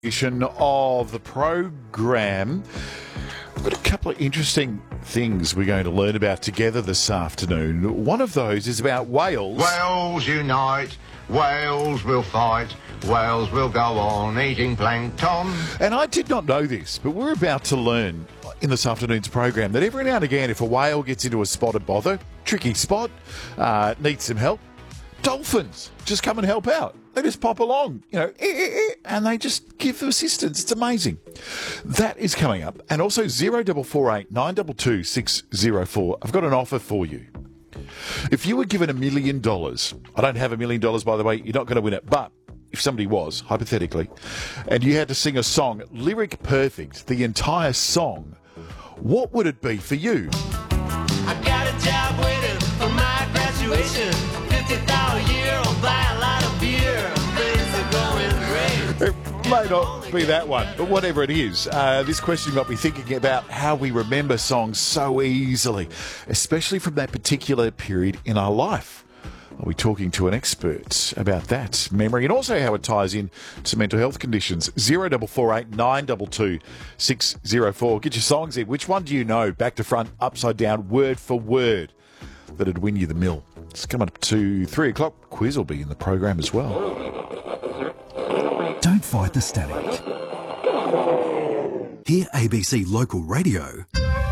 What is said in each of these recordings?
Edition of the program. We've got a couple of interesting things we're going to learn about together this afternoon. One of those is about whales. Whales unite, whales will fight, whales will go on eating plankton. And I did not know this, but we're about to learn in this afternoon's program that every now and again, if a whale gets into a spot of bother, tricky spot, needs some help, dolphins just come and help out. They just pop along, and they just give them assistance. It's amazing. That is coming up. And also 0448 922 604. I've got an offer for you. If you were given $1 million, I don't have $1 million, by the way, you're not going to win it, but if somebody was, hypothetically, and you had to sing a song, lyric perfect, the entire song, what would it be for you? I got a job waiting for my graduation. $50 a year, I'll buy a lot of beer. Things are going great. It may not be that one, but whatever it is, this question got me thinking about how we remember songs so easily, especially from that particular period in our life. I'll be talking to an expert about that memory and also how it ties in to mental health conditions. 0448 922 604. Get your songs in. Which one do you know, back to front, upside down, word for word, that'd win you the mill? It's coming up to 3 o'clock. Quiz will be in the program as well. Don't fight the static. Hear ABC Local Radio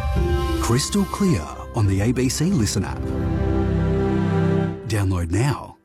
crystal clear on the ABC Listen app. Download now.